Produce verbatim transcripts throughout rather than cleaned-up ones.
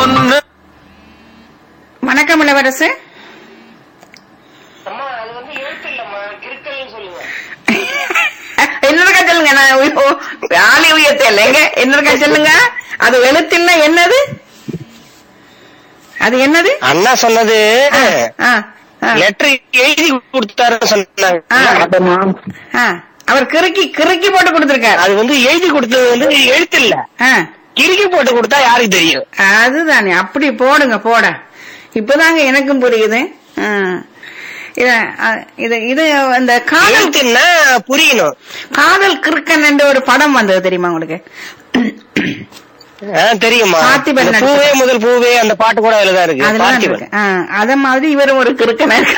ஒன்னு. வணக்கம் இளவரசு. அம்மா அது வந்து எழுத்து இல்லம்மா, கிறுக்கல்னு சொல்லுங்க. என்னக்கா சொல்லுங்க, நான் ஆளி உயர்த்த இல்லைங்க. என்னக்கா சொல்லுங்க, அது எழுத்துன்னா என்னது? அது என்னது? அண்ணா சொன்னது ஆ, ஆ, லெட்டர் எழுதி கொடுத்தாருன்னு சொன்னாங்க. ஆ. அவர் கிறுக்கி கிறுக்கி போட்டு கொடுத்திருக்காரு. அது வந்து எழுதி கொடுத்தது வந்து எழுத்து இல்ல, ஆ, கிறுக்கி போட்டு கொடுத்தா யாருக்கு தெரியும்? அதுதானே. அப்படி போடுங்க, போட. இப்பதாங்க எனக்கும் புரியுது. ஆ. இத அ, இது இது அந்த காதல் எழுத்துன்னா புரியணும். காதல் கிறுக்கன் என்ற ஒரு படம் வந்தது தெரியுமா உங்களுக்கு? ஆ, தெரியுமா? பார்த்திபன் இந்த நடிச்ச பூவே முதல் பூவே அந்த பாட்டு கூட அதுலதான் இருக்கு. அதெல்லாம் பார்த்திபன். இருக்கு. ஆ, அத மாதிரி இவரும் ஒரு கிறுக்கனா இருக்கு.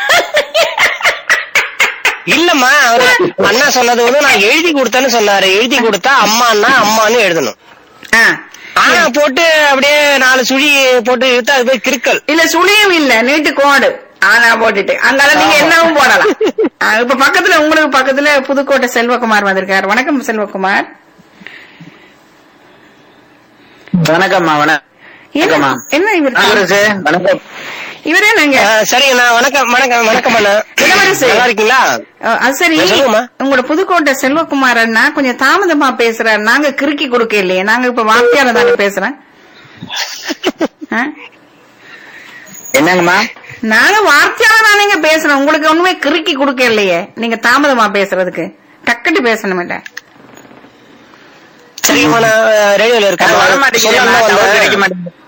இல்லம்மா, அவரு அண்ணா சொன்னது வந்து நான் எழுதி கொடுத்தேன்னு சொன்னாரு. எழுதி கொடுத்தா அம்மான்னா அம்மான்னு எழுதணும். ஆ. ஆனா போட்டு அப்படியே நாலு சுழி போட்டு இழுத்தா அது போய் கிறுக்கல். இல்ல சுழியும் இல்ல, நீட்டு கோடு ஆனா போட்டுட்டு அங்கால நீங்க என்னவும் போடலாம். ஆ, இப்ப பக்கத்துல உங்களுக்கு பக்கத்துல புதுக்கோட்டை செல்வகுமார் வந்திருக்காரு. வணக்கம் செல்வகுமார். வணக்கம்மா. வணக்கம்மா. என்ன இவர் வணக்கம். இவரே நாங்க ஆ, சரிங்கண்ணா. வணக்கம் வணக்கம் வணக்கம் அண்ணா. இளவரசு. நல்லா இருக்கீங்களா? அது சரி, சொல்லுங்கம்மா. உங்களோட புதுக்கோட்டை செல்வகுமார் அண்ணா கொஞ்சம் தாமதமா பேசுறாரு. நாங்க கிறுக்கி கொடுக்க இல்லையே, நாங்க இப்ப வார்த்தையால தாங்க பேசுறேன். ஆ? என்னங்கம்மா? நாங்க வார்த்தையால தானேங்க பேசுறோம், உங்களுக்கு ஒண்ணுமே கிறுக்கி கொடுக்க இல்லையே. நீங்க தாமதமா பேசுறதுக்கு டக்குட்டு பேசணும் இல்ல? சரிங்கம்மா, நான் ரேடியோல இருக்கேன். வர மாட்டேங்குது.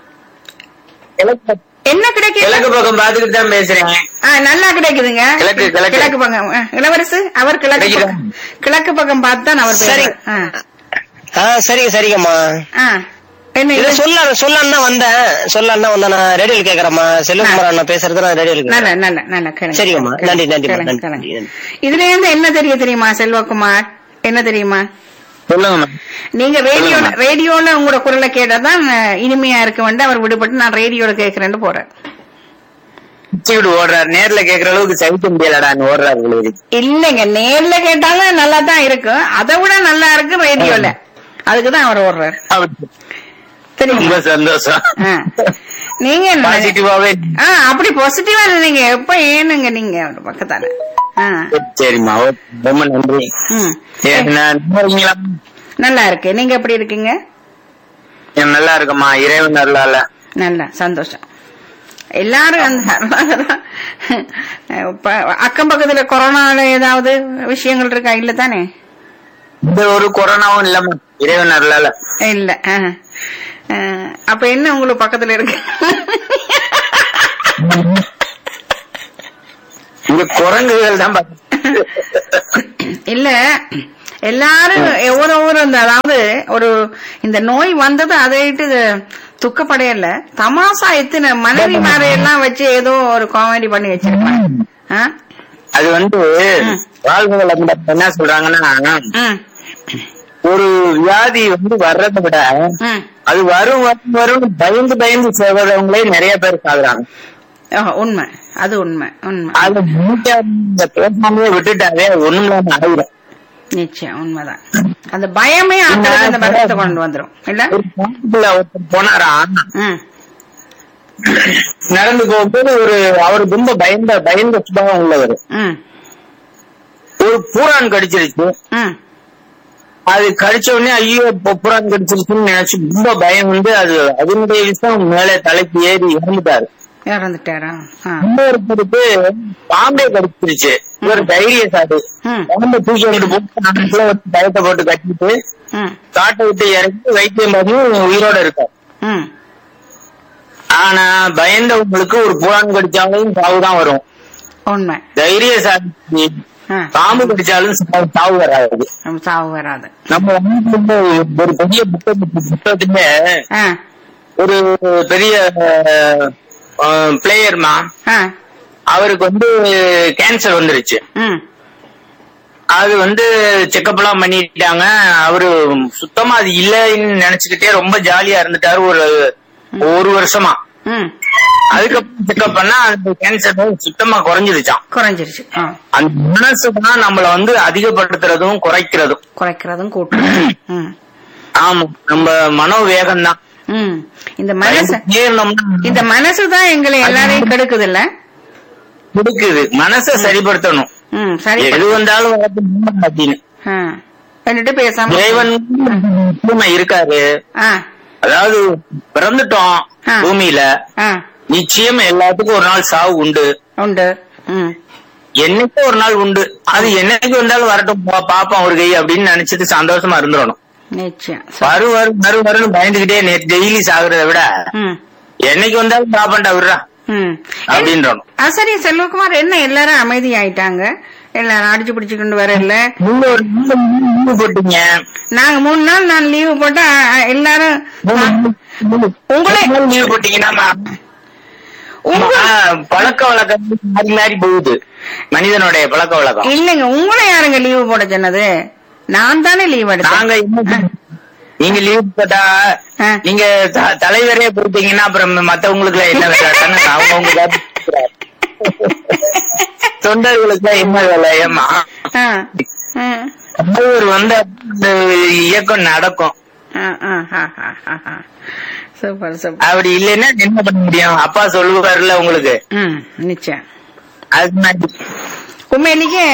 என்ன கிடைக்குது? கிழக்கு பக்கம் பாத்துக்கிட்டு தான் பேசுறேன். ஆ, நல்லா கிடைக்குதுங்க. கிழக்கு, கிழக்கு. கிழக்கு பக்கம். ஆ, இளவரசு அவர் கிழக்கு கிடைக்குதா? பக்கம். கிழக்கு பக்கம் பார்த்து தான் அவர் சரி. பேசுறாரு. ஆ. ஆ, சரிங்க சரிங்கம்மா. ஆ. என்ன இதை இது? சொல்ல சொல்லலாம் தான் வந்தேன். சொல்லலாம் தான் வந்தேன். நான் ரேடியோல கேக்குறேம்மா. செல்வகுமார் அண்ணா பேசுறது நான் ரேடியோல நல்ல கேக்குறேன். நல்ல நல்ல கேளுங்க. சரிங்கம்மா. நன்றி நன்றி கேளுங்க, நன்றி கேளுங்க. நன்றி. இதுல இருந்து என்ன தெரிய தெரியுமா செல்வகுமார்? என்ன தெரியுமா? சொல்லுங்கம்மா. நீங்க ரேடியோல ரேடியோல உங்களோட குரலை கேட்டாதான் அஹ், இனிமையா இருக்க வேண்டாம். அவர் விடுபட்டு நான் ரேடியோல கேட்கிறேன்னு போறேன். பிச்சுக்கிட்டு ஓடுறாரு. நேர்ல கேக்குற அளவுக்கு சகிக்க முடியலடான்னு ஓடுறாரு உங்களுக்கு. இல்லைங்க, நேர்ல கேட்டாலும் நல்லா தான் இருக்கும். அதை விட நல்லா இருக்கு ரேடியோல. அதுக்குதான் அவர் ஓடுறாரு. ரொம்ப தெரியுமா? சந்தோஷம். ஆ. நீங்க என்ன? பாசிட்டிவாவே. ஆ, அப்படி பாசிட்டிவா நீங்க எப்ப ஏனுங்க நீங்க அவர் பக்கத்தால. ஆ. சரிம்மா, ஓகே. ரொம்ப நன்றி. ம். ஏ, நான் நல்லா இருக்கீங்களா? நல்லா இருக்கு. நீங்க எப்படி இருக்கீங்க? ஏன் நல்லா இருக்கம்மா, இறைவன் அருளால. நல்லா சந்தோஷம். எல்லாரும் அந்த ப- அக்கம் பக்கத்துல கொரோனால ஏதாவது விஷயங்கள் இருக்கா? இல்ல தானே? இந்த ஒரு கொரோனாவும் இல்லம்மா, இறைவன் அருளால. இல்ல. ஆ. ஆ, அப்ப என்ன உங்களுக்கு பக்கத்துல இருக்கு? இங்க குரங்குகள் தான் பாத்து. இல்ல, எல்லாரும் ஒவ்வொரு ஒவ்வொரு இந்த அதாவது ஒரு இந்த நோய் வந்தது அதைட்டு துக்கப்படையல தமாசா எத்தனை மனைவி மாரை எல்லாம் வச்சு ஏதோ ஒரு காமெடி பண்ணி வச்சிருக்காங்க. ஆ? அது வந்து வாழ்வுகள் என்ன சொல்றாங்கன்னா, ம், ஒரு வியாதி வந்து வர்றதை விட ம். அது வரும் வரும் வரும் பயந்து பயந்து செய்வதவங்களே நிறைய பேர் சாகுறாங்க. ஓ, உண்மை, அது உண்மை உண்மை. அது இந்த பேசாமே விட்டுட்டாவே ஒண்ணும் இல்லாம ஆயிடும். நிச்சயம் உண்மைதான். அந்த பயமே ஆட்களுக்கு அந்த பயத்தை கொண்டு வந்துரும் இல்ல? ஒரு காட்டுக்குள்ள ஒருத்தர் போனாரா, ம், நடந்து போகும்போது ஒரு அவரு ரொம்ப பயந்த பயந்த சுபாவம் உள்ளவர். ம், ஒரு பூரான் கடிச்சிருச்சு. ம். அது கடிச்ச உடனே ஐயோ பூரான் கடிச்சிருச்சுன்னு நினைச்சு ரொம்ப பயம் வந்து அது அதனுடைய விஷயம் மேலே தலைக்கு ஏறி இறந்துட்டாரு. இறந்துட்டாரா? ஆ. இன்னொருத்தருக்கு பாம்பே கடிச்சிருச்சு. இவர் தைரியசாலி. ம், பாம்பை தூக்கி வந்துட்டு போட்டு நாட்டுக்குள்ள ஒரு பயத்தை போட்டு கட்டிட்டு ம், காட்டை விட்டு இறங்கி வைத்தியம் பண்ணி உயிரோட இருக்கார். ம். ஆனா பயந்தவங்களுக்கு ஒரு பூரான் கடிச்சாலும் சாவுதான் வரும். உண்மை. தைரியசாலி ஆ. பாம்பு கடிச்சாலும் சாவு சாவு வராது. நம்ம சாவு வராது. நம்ம வந்து ஒரு பெரிய புத்தக புத்தகத்துல ஆ, ஒரு பெரிய பிளேயர்மா, ஆ. அவருக்கு வந்து கேன்சர் வந்துருச்சு. ம், அது வந்து செக்அப் எல்லாம் பண்ணிட்டாங்க. அவரு சுத்தமா அது இல்லைன்னு நினைச்சுக்கிட்டே ரொம்ப ஜாலியா இருந்துட்டாரு ஒரு ஒரு வருஷமா. ம். அதுக்கப்புறம் செக்அப் பண்ணா அந்த கேன்சர் சுத்தமா குறைஞ்சிருச்சான். குறைஞ்சிருச்சு. ஆ. அந்த மனசுதான் நம்மள வந்து அதிகப்படுத்துறதும் குறைக்கிறதும். குறைக்கிறதும் கூட்டுறதும். ம், ஆமா, நம்ம மனோவேகம் தான். ம். இந்த மனசு ஏறினோம்னா இந்த மனசுதான் எங்களை எல்லாரையும் கெடுக்குது இல்ல? கொடுக்குது. மனசை சரிப்படுத்தணும். ம், சரி. எது வந்தாலும் வரட்டும் அப்படின்னு ஆ. என்னட்டு பேசாம இறைவன் பூமை இருக்காரு. ஆ, அதாவது பிறந்துட்டோம் ஆ. பூமியில, ஆ, நிச்சயம் எல்லாத்துக்கும் ஒரு நாள் சாவு உண்டு. உண்டு. ம், என்னைக்கு ஒரு நாள் உண்டு. அது என்னைக்கு வந்தாலும் வரட்டும், பா- பாப்போம் ஒரு கை அப்படின்னு நினைச்சிட்டு சந்தோஷமா இருந்துடணும். நிச்சயம். வரு வரு வரு வருன்னு பயந்துகிட்டே டெய்லி சாகுறத விட ம், என்னைக்கு வந்தாலும் பாப்பண்டா விடுறா ம். அப்படின்றணும். ஆ, சரி செல்வகுமார், என்ன எல்லாரும் அமைதியாயிட்டாங்க? எல்லாரும் அடிச்சு பிடிச்சுக்கிண்டு வரல. நீங்க ஒரு லீவு போட்டீங்க. நாங்க மூணு நாள் நான் லீவு போட்டா ஆ, எல்லாரும் உங்களை லீவு போட்டீங்கன்னா உங்க பழக்க வழக்கம் மாறி மாறி போகுது மனிதனுடைய பழக்க வழக்கம். இல்லைங்க, உங்களை யாருங்க லீவு போட சொன்னது? நான் தானே லீவ் எடுத்தேன். நாங்க என்ன- நீங்க லீவு போட்டா ஆ. நீங்க த- தலைவரே போட்டீங்கன்னா அப்புறம் மத்தவங்களுக்கு என்ன வேலை? அவங்க தொண்டர்களுக்கு என்ன வேலை? ஏமா ஆ, ஆ, தலைவர் வந்து அந்த இயக்கம் நடக்கும். ஆ, ஆ, ஆ, ஆ, ஆ, ஆ. Super super. அப்படி இல்லைன்னா என்ன பண்ண முடியும்? அப்பா சொல்லுவாருல்ல உங்களுக்கு. ம், நிச்சயம். அது மாதிரி உண்மையிலேயே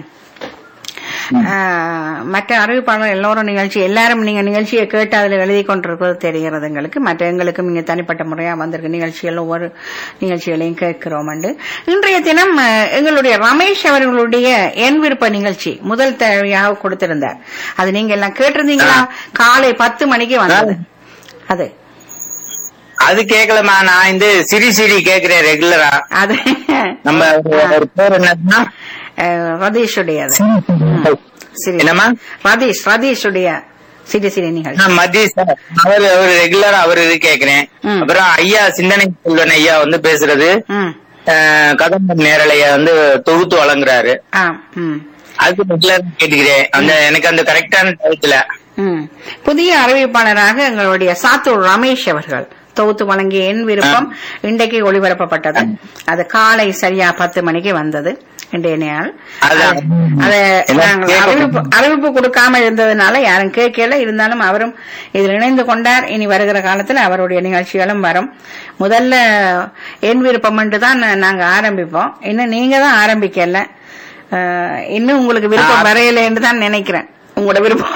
ஆ, மற்ற அறிவிப்பாளர் எல்லோரும் நிகழ்ச்சி எல்லாரும் நீங்க நிகழ்ச்சியை கேட்டு அதில் எழுதி கொண்டிருக்கிறது தெரிகிறது எங்களுக்கு. மற்ற எங்களுக்கும் இங்க தனிப்பட்ட முறையா வந்திருக்க நிகழ்ச்சிகள் ஒவ்வொரு நிகழ்ச்சிகளையும் கேட்கிறோம். இன்றைய தினம் அஹ், எங்களுடைய ரமேஷ் அவர்களுடைய என் விருப்ப நிகழ்ச்சி முதல் தேவையாக கொடுத்திருந்தார். அது நீங்க எல்லாம் கேட்டிருந்தீங்களா? காலை பத்து மணிக்கு வந்தது அது. அது கேட்கலமா. நான் இந்த சிரி சிரி கேக்குறேன் ரெகுலரா. அது நம்ம ஒரு பேர் என்னன்னா அஹ், ரதீஷுடைய அது. சரி. என்னம்மா? ரதீஷ் ரதீஷுடைய சிறு சிறு நிகழ்ச்சி. நான் மதீஷ் சார். அவர் அவர் ரெகுலரா அவர் இது கேக்குறேன். ம். அப்புறம் ஐயா சிந்தனை செல்வன் ஐயா வந்து பேசுறது, ம், அஹ், கதம்பம் நேரலைய வந்து தொகுத்து வழங்குறாரு. ஆ, ம், அதுக்கு ரெகுலரா கேட்டுக்கிறேன். அந்த எனக்கு அந்த கரெக்டான டயத்துல ம். புதிய அறிவிப்பாளராக எங்களுடைய சாத்தூர் ரமேஷ் அவர்கள் தொகுத்து வழங்கிய என் விருப்பம் இன்றைக்கு ஒளிபரப்பப்பட்டது. அது காலை சரியா பத்து மணிக்கு வந்தது இன்றைய நாள். அதான். அத எல்லாம் நாங்கள் கேட்க அறிவிப்பு அறிவிப்பு கொடுக்காம இருந்ததுனால யாரும் கேட்கல. இருந்தாலும் அவரும் இதில் இணைந்து கொண்டார். இனி வருகிற காலத்துல அவருடைய நிகழ்ச்சிகளும் வரும். முதல்ல என் விருப்பம் தான் நாங்க ஆரம்பிப்போம். இன்னும் நீங்க தான் ஆரம்பிக்கல. அஹ், இன்னும் உங்களுக்கு விருப்பம் வரையலைன்னு தான் நினைக்கிறேன். உங்களோட விருப்பம்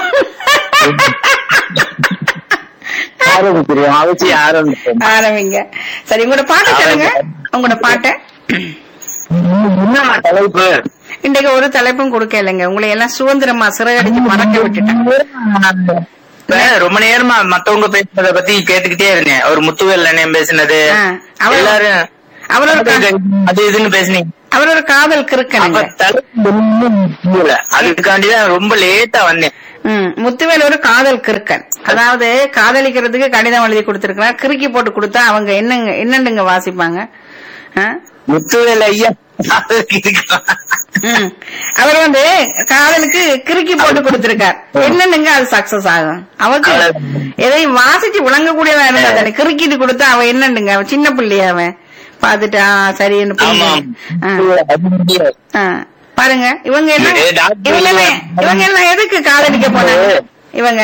ஆரம்பிக்கிறோம். அவசியம் ஆரம்பிப்போம். ஆரம்பிங்க. சரி, உங்களோட பாட்டை சொல்லுங்க. உங்களோட பாட்டை. என்ன தலைப்பு? இன்றைக்கு ஒரு தலைப்பும் கொடுக்க இல்லைங்க. உங்களை எல்லாம் சுதந்திரமா சிறகடிச்சு மறக்க விட்டுட்டேன். இப்ப ரொம்ப நேரமா மத்தவங்க பேசுறத பத்தி கேட்டுக்கிட்டே இருந்தேன். அவர் முத்துவேல் அண்ணன் பேசினது, ஆ, அவர் எல்லாரும் அவரோட கா- அது இதுன்னு பேசுனீங்க. அவரோட காதல் கிறுக்கனுங்க. அப்ப தலைப்பு ஒண்ணும் புரியல. அதுக்காண்டிதான் ரொம்ப லேட்டா வந்தேன். ம், முத்துவேல் ஒரு காதல் கிறுக்கன். அதாவது காதலிக்கிறதுக்கு கடிதம் எழுதி கொடுத்திருக்கிறார். கிறுக்கி போட்டு கொடுத்தா அவங்க என்னங்க என்னண்டுங்க வாசிப்பாங்க? ஆ? முத்துவேல் ஐயா ம். அவர் வந்து காதலுக்கு கிறுக்கி போட்டு கொடுத்திருக்கார். என்னன்னுங்க அது சக்சஸ் ஆகும். அவருக்கு எதையும் வாசிச்சு விளங்கக்கூடியவன் இருந்தா தானே. கிறுக்கிட்டு கொடுத்தா அவன் என்னண்டுங்க, அவன் சின்ன பிள்ளைய அவன் பாத்துட்டா சரின்னு ஆமா. புரியுது. ஆ. ஆ. பாருங்க இவங்க எல்லாம் ஏ, டாக்டர் இவங்க எல்லாம் இவங்க எல்லாம் எதுக்கு காதலிக்க போனாங்க? இவங்க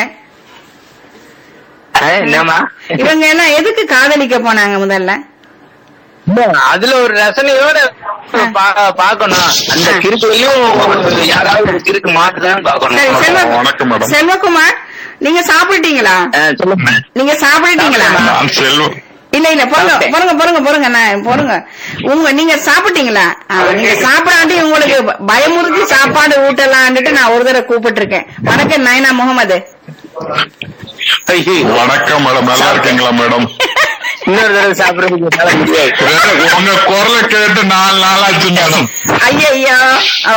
என்னமா இவங்க எல்லாம் எதுக்கு காதலிக்க போனாங்க முதல்ல? அதுல ஒரு ரசனையோட பா- பாக்கணும். அந்த கிறுக்கையும் யாராவது ஒரு கிறுக்கு மாட்டுதான் சரி, பாக்கணும். செல்வ- வணக்கம் மேடம். செல்வகுமார், நீங்க சாப்பிட்டீங்களா? ஆ, சொல்லுங்க. நீங்க சாப்பிட்டீங்களா? நான் செல்வம். இல்ல இல்ல பொறுங்க பொறுங்க பொறுங்க பொறுங்க நான் பொறுங்க. உங்க நீங்க சாப்பிட்டீங்களா? ஆ, நீங்க சாப்பிடாண்டி உங்களுக்கு பயமுறுத்தி சாப்பாடு ஊட்டலான்ட்டு நான் ஒரு தடவை கூப்பிட்டு இருக்கேன். வணக்கம் நயனா முகமது. ஐயோ, வணக்கம் மேடம். நல்லா இருக்கீங்களா மேடம்? இன்னொரு தடவை சாப்பிடறதுக்கு என்னால முடியாது. உங்க குரலை கேட்டு நாலு நாளாச்சு மேடம். ஐயோ ஓ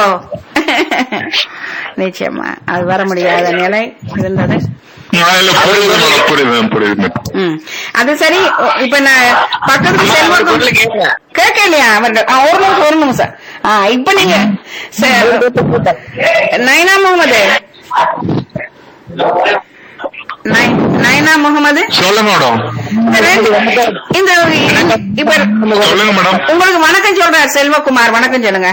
நிச்சயமா அது வர முடியாத நிலை இருந்தது. நான் இல்ல, புரியுது மேடம், புரியுது புரியுது மேடம். ம், அது சரி. ஓ, இப்ப நான் பக்கத்துல அம்மா, ஒரு செல்வம் பொருளை கேட்கிறேன். கேட்கலையா அவர்கிட்ட? ஆ, ஒரு நிமிஷம் ஒரு நிமிஷம். ஆ, இப்ப நீங்க ச- நயனா முகமது நய- நயனா முகமது சொல்லுங்க மேடம். இந்த ரெண்டு- இந்த இப்ப சொல்லுங்க மேடம். உங்களுக்கு வணக்கம் சொல்றார் செல்வகுமார். வணக்கம் சொல்லுங்க.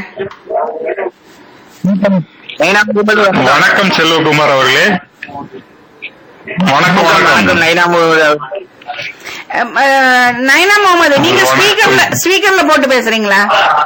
வணக்கம் செல்வகுமார் அவர்களே. வணக்கம் வணக்கம் வணக்கம். நைனா. அஹ், அஹ், நைனா முகமது நீங்க ஸ்பீக்கர்ல ஸ்பீக்கர்ல போட்டு பேசுறீங்களா?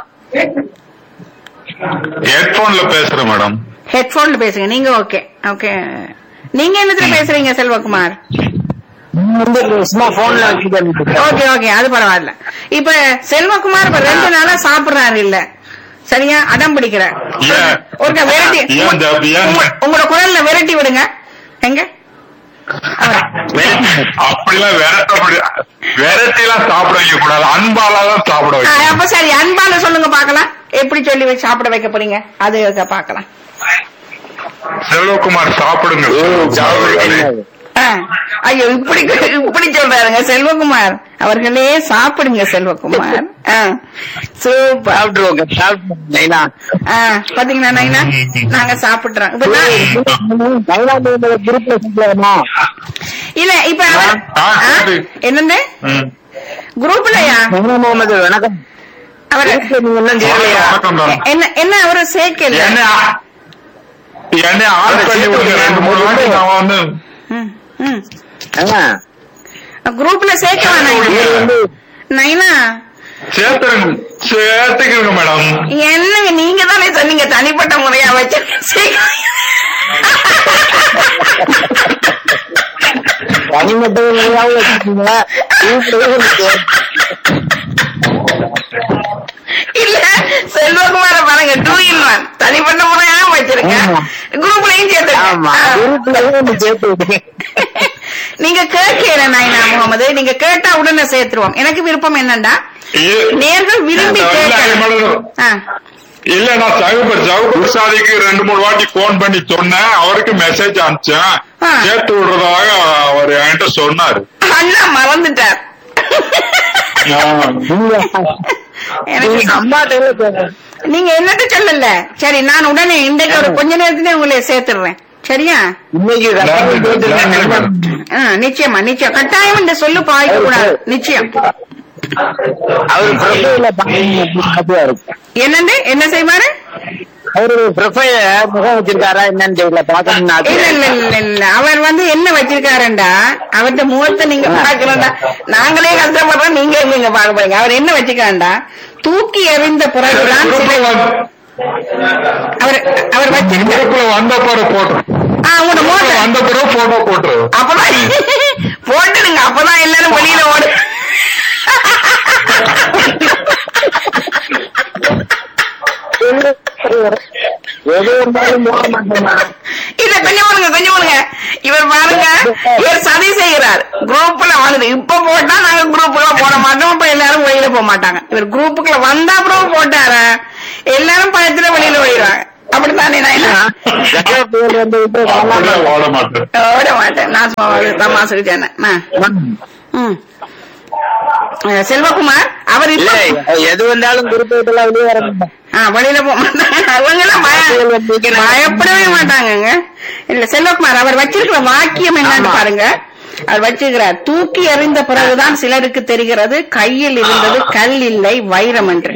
ஹெட்போன்ல பேசுறேன் மேடம். ஹெட்போன்ல பேசுங்க நீங்க. Okay okay. நீங்க என்னத்துல பேசுறீங்க செல்வகுமார்? சும்மா போன்ல ஓகே ஓகே, அது பரவாயில்ல. இப்ப செல்வகுமார் இப்ப ரெண்டு நாளா சாப்பிடுறாரு இல்ல, சரியா? அடம் பிடிக்கிறார். ஏன்? ஒரு விரட்டி ஏன் ஜாபி, ஏன்? உங்க- உங்களோட குரல்ல விரட்டி விடுங்க. எங்க அவரை. அப்படிலாம் விரட்டப்படி விரட்டிலாம் சாப்பிட வைக்க கூடாது, அன்பாலதான் சாப்பிட ஆ, வைக்கணும். அப்ப சரி அன்பால சொல்லுங்க பாக்கலாம், எப்படி சொல்லி வச்சு சாப்பிட வைக்க போறீங்க அது பாக்கலாம். செல்வகுமார் சாப்பிடுங்க. ஆ, ஐயோ இப்படி இப்படி சொல்றாருங்க செல்வகுமார் அவர்களே, சாப்பிடுங்க செல்வகுமார். ஆ, சூப்பர். சாப்பிட்டுருவோங்க சாப்பிட்டு ஆ, பாத்தீங்களா நைனா, நாங்க சாப்பிடுறோம். இப்ப நான் இல்ல இப்ப அவர்- ஆ, ஆ, சரி. என்னண்டு ம். குரூப்லயா முகமது வணக்கம். அவர் நீங்க இன்னும் செய்யலையா? வணக்கம் மேடம். என்ன என்ன அவரை சேர்க்கல? என்ன என்ன ஆன் பண்ணி விடுங்க, ரெண்டு மூணு வாட்டி நான் வந்து ம், ம். ஆ. குரூப்ல சேர்க்க வேணாம் நைனா. சேர்த்துருங்க சேர்த்துக்கிறங்க மேடம். என்னங்க நீங்க தானே சொன்னீங்க தனிப்பட்ட முறையா வச்சு தனிமட்ட வச்சிருக்கீங்க. இல்ல செல்வகுமார பாருங்க, டூ இன் ஒன் தனிப்பட்ட முறையா வச்சிருக்கேன், குரூப்லயும் ஆமா சேர்த்து. சேர்த்து விடுங்க. நீங்க கேட்கல நைனா முகமது, நீங்க கேட்டா உடனே சேர்த்துருவோம். எனக்கு விருப்பம் என்னண்டா நேர்கள் விரும்பி கேட்க. ஆ, இல்ல நான் சகுபர் சகுபர் சாதிக்கு ரெண்டு மூணு வாட்டி போன் பண்ணி சொன்னேன், அவருக்கு மெசேஜ் அனுப்பிச்சேன், ஆ. சேர்த்து விடுறதாக அவர் என்கிட்ட சொன்னாரு. அண்ணா மறந்துட்டார். எனக்கு அம்மாட்ட நீங்க என்னட்டு சொல்லல. சரி நான் உடனே இன்றைக்கு ஒரு கொஞ்ச நேரத்திலே உங்களை சேர்த்துடுறேன், சரியா? இன்னைக்கு ஆ, நிச்சயமா நிச்சயம் கட்டாயம் இந்த சொல்லு பாய்க்க கூடாது, நிச்சயம். அவரு ப்ரொஃபைல பாத்தீங்கன்னா இருக்கும். என்னண்டு என்ன செய்வாரு? அவரு ப்ரொஃபைல முகம் வச்சிருக்காரா என்னன்னு தெரியல, பாக்கணும்னா இல்ல இல்ல இல்ல இல்ல அவர் வந்து என்ன வச்சிருக்காருண்டா, அவர்கிட்ட முகத்தை நீங்க பாக்கணும்டா, நாங்களே கஷ்டப்படுறோம், நீங்க நீங்க பாக்க போறீங்க. அவர் என்ன வச்சிருக்காருண்டா, தூக்கி எறிந்த பிறகுதான் சில அவர் அவர் வச்சிருக்காரு. குரூப்ல வந்த பிறகு போட்டு ஆ, உங்களோட முகத்தை வந்த பிறகு போட்டோ போட்டு அப்பதான் போட்டுடுங்க, அப்பதான் எல்லாரும் வெளியில ஓடு. எது இருந்தாலும் போக மாட்டேன். இல்ல கொஞ்சம் போடுங்க கொஞ்சம் போடுங்க. இவர் பாருங்க, இவர் சதி செய்கிறார். குரூப்ல வந்து இப்ப போட்டா நாங்க குரூப்புக்குள்ள போட மாட்டோம், இப்ப எல்லாரும் வெளியில போக மாட்டாங்க. இவர் குரூப்புக்குள்ள வந்தா அப்புறம் போட்டாரு, எல்லாரும் பயத்துல வெளியில போயிடுவாங்க. அப்படித்தானே நான் ஓட மாட்டேன். ஓட மாட்டேன், நான் சும்மா தமாசுக்கு சொன்னேன். ம். செல்வகுமார் அவர் இல்ல இப்ப எது வந்தாலும் குறிப்பிட்டெல்லாம் வெளியே வர மாட்டேன். ஆ, வெளியில போக மாட்டாங்க, அவங்க எல்லாம் பய- பயப்படவே மாட்டாங்கங்க. இல்ல செல்வகுமார் அவர் வச்சிருக்கிற வாக்கியம் என்னன்னு பாருங்க. அவர் வச்சிருக்கிறார், தூக்கி எறிந்த பிறகுதான் சிலருக்கு தெரிகிறது கையில் இருந்தது கல் இல்லை வைரம் என்று.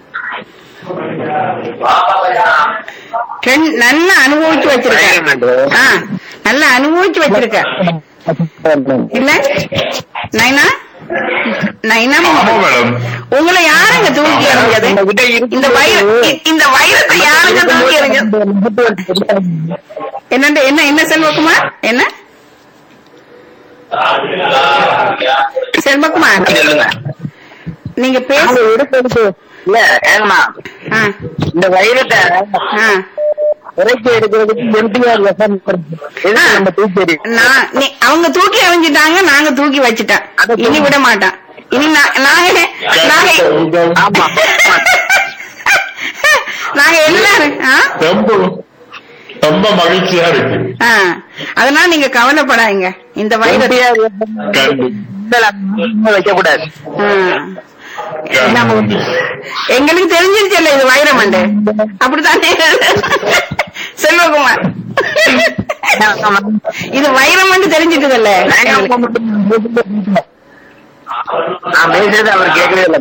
ரெண்டு- நல்லா அனுபவிச்சு வச்சிருக்க. ஆ, நல்லா அனுபவிச்சு வச்சிருக்க இல்ல நைனா? நைனா ஆமா மேடம். உங்களை யாருங்க தூக்கி எறிஞ்சது? இந்த வைரம் இந்த வைரத்தை யாருங்க தூக்கி எறிஞ்சது? என்னண்டு என்ன என்ன செல்வகுமார் என்ன செல்வகுமார் சொல்லுங்க. நீங்க பேச இல்ல ஏங்கம்மா, ஆ, இந்த வைரத்தை ஆ. உரைச்சி எடுக்கிறதுக்கு எம்டிஆர் லெசன் நம்ம தூக்கி நான் நீ- அவங்க தூக்கி எறிஞ்சிட்டாங்க, நாங்க தூக்கி வச்சுட்டோம், இனி விட மாட்டான். இனி நா- நாங்க நாங்க ஆமா நாங்க எல்லாரும் ஆ? ரொம்ப ரொம்ப மகிழ்ச்சியா இருக்கு. ஆ, அதனால நீங்க கவலைப்படாதீங்க. இந்த வைரத்தை வைக்க கூடாது. ஆ. எங்களுக்கு தெரிஞ்சிருச்சல்ல இது வைரம் உண்டு, அப்படித்தானே செல்வகுமார்? இது வைரம் வந்து தெரிஞ்சிட்டதில்ல. நான் பேசுறது அவர் கேட்கவே இல்லை.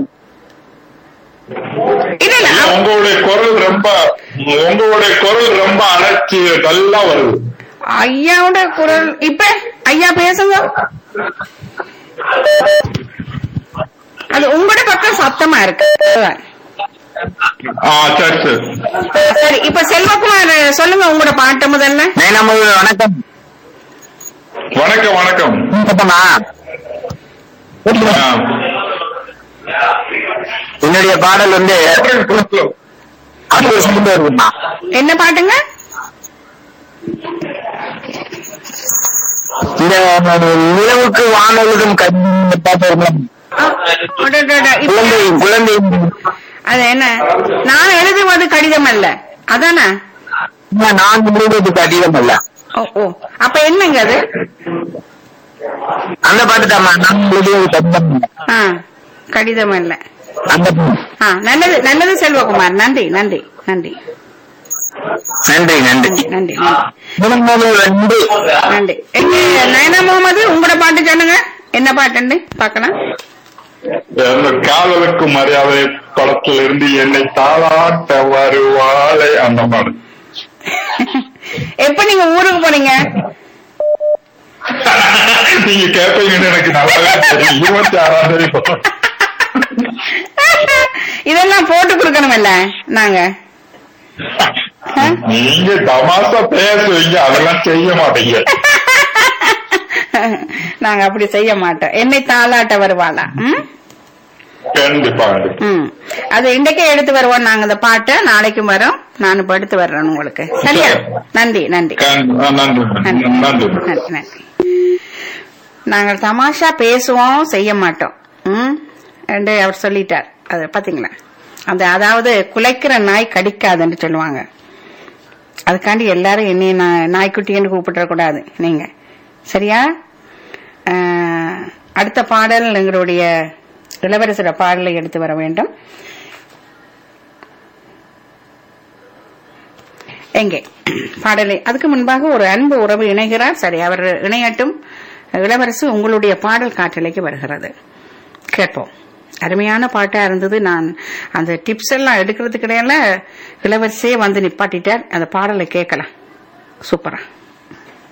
இல்ல இல்ல அவ- உங்களுடைய குரல் ரொம்ப உங்களுடைய குரல் ரொம்ப அழைச்சி நல்லா வருது. ஐயாவோட குரல் இப்ப ஐயா பேசுங்க. சத்தமா இருக்கு. அதுதான். ஆ, சரி சரி. சரி, இப்ப செல்வகுமார் சொல்லுங்க உங்களோட பாட்டு முதல்ல. வணக்கம் வணக்கம் வணக்கம். ஆ. என்னுடைய பாடல் வந்து என்ன பாட்டுங்க? இந்த நிலவுக்கு வானொலிக்கும் குழந்தை குழந்தை அது என்ன? நான் எழுதுவது கடிதம் அல்ல, அதானே? நான் எழுதுவது கடிதம் அல்ல. ஓ ஓ அப்ப என்னங்க அது? அந்த பாட்டு தான் நான் எழுதுவது கடிதம் இல்ல. ஆ, கடிதம் அல்ல. அந்த ஆ, நல்லது நல்லது செல்வகுமார். நன்றி நன்றி நன்றி நன்றி நன்றி நன்றி நன்றி. நன்றி. எங்க நயனா முகமது உங்களோட பாட்டு சொல்லுங்க, என்ன பாட்டுன்னு பாக்கலாம். அந்த காதலுக்கு மரியாதை படத்துல இருந்து என்னை தாளாட்ட வருவாளை அந்த பாடு. எப்ப நீங்க ஊருக்கு போனீங்க? நீங்க கேட்பீங்கன்னு எனக்கு நல்லாவே தெரியும். இருபத்தி ஆறாம் தேதி போறோம். இதெல்லாம் போட்டு கொடுக்கணும்ல நாங்க. நீங்க தமாசா பேசுவீங்க, அதெல்லாம் செய்ய மாட்டீங்க. நாங்க அப்படி செய்ய மாட்டோம். என்னை தாளாட்ட வருவாளா? ம் கண்டிப்பா. ம் அது இன்றைக்கே எடுத்து வருவோம் நாங்க. அந்த பாட்டை நாளைக்கும் வரோம், நானும் எடுத்து வர்றேன் உங்களுக்கு. சரியா? நன்றி நன்றி நன்றி நன்றி நன்றி. நன்றி நன்றி. நாங்கள் தமாஷா பேசுவோம், செய்ய மாட்டோம். ம் என்று அவர் சொல்லிட்டார். அது பாத்தீங்களா? அந்த அதாவது குலைக்கிற நாய் கடிக்காதுன்னு சொல்லுவாங்க. அதுக்காண்டி எல்லாரும் என்னைய நாய்க்குட்டின்னு கூப்பிட கூடாது நீங்க, சரியா? அடுத்த பாடல் எங்களுடைய இளவரசர பாடலை எடுத்து வர வேண்டும். எங்கே பாடலை? அதுக்கு முன்பாக ஒரு அன்பு உறவு இணைகிறார். சரி, அவர் இணையட்டும். இளவரசு, உங்களுடைய பாடல் காற்றலைக்கு வருகிறது, கேட்போம். அருமையான பாட்டா இருந்தது. நான் அந்த டிப்ஸ் எல்லாம் எடுக்கிறதுக்கு இடையில இளவரசியே வந்து நிப்பாட்டிட்டார். அந்த பாடலை கேட்கலாம். சூப்பரா.